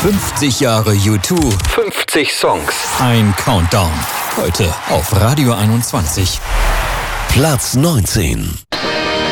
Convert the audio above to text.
50 Jahre U2, 50 Songs, ein Countdown. Heute auf Radio 21. Platz 19.